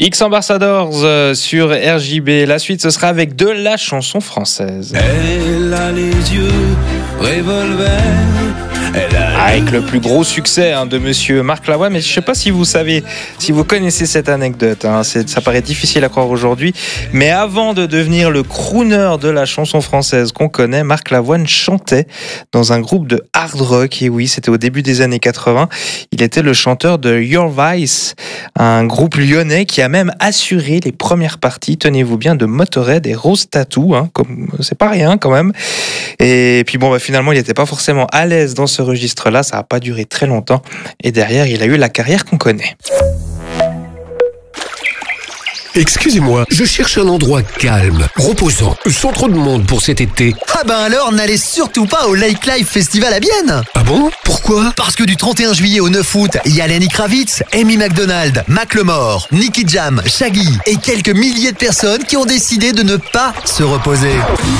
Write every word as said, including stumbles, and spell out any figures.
X Ambassadors euh, sur R J B. La suite, ce sera avec de la chanson française. Elle a les yeux revolver. Elle a Avec le plus gros succès hein, de monsieur Marc Lavoine, mais je ne sais pas si vous savez, si vous connaissez cette anecdote, hein, c'est, ça paraît difficile à croire aujourd'hui, mais avant de devenir le crooner de la chanson française qu'on connaît, Marc Lavoine chantait dans un groupe de hard rock, et oui, c'était au début des années quatre-vingts, il était le chanteur de Your Vice, un groupe lyonnais qui a même assuré les premières parties, tenez-vous bien, de Motorhead et Rose Tattoo, hein, comme, c'est pas rien quand même, et puis bon, bah, finalement il n'était pas forcément à l'aise dans ce registre-là, ça n'a pas duré très longtemps. Et derrière, il a eu la carrière qu'on connaît. Excusez-moi, je cherche un endroit calme, reposant, sans trop de monde pour cet été. Ah ben alors, n'allez surtout pas au Lake Live Festival à Bienne. Ah bon? Pourquoi? Parce que du trente et un juillet au neuf août, il y a Lenny Kravitz, Amy McDonald, Macklemore, Nicky Jam, Shaggy et quelques milliers de personnes qui ont décidé de ne pas se reposer.